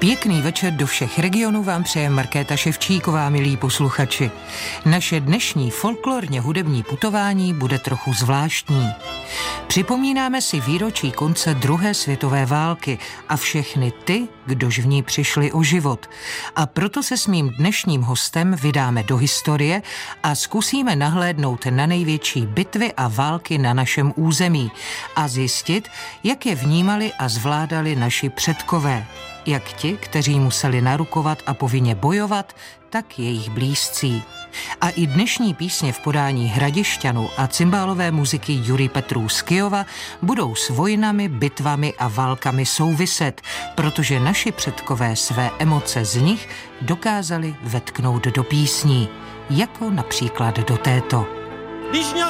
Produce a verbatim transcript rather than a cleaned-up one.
Pěkný večer do všech regionů vám přeje Markéta Ševčíková, milí posluchači. Naše dnešní folklorně hudební putování bude trochu zvláštní. Připomínáme si výročí konce druhé světové války a všechny ty, kdož v ní přišli o život. A proto se s mým dnešním hostem vydáme do historie a zkusíme nahlédnout na největší bitvy a války na našem území a zjistit, jak je vnímali a zvládali naši předkové. Jak ti, kteří museli narukovat a povinně bojovat, tak jejich blízcí. A i dnešní písně v podání Hradišťanů a cymbálové muziky Jury Petrů z Kyjova budou s vojnami, bitvami a válkami souviset, protože naši předkové své emoce z nich dokázali vetknout do písní, jako například do této. Když mě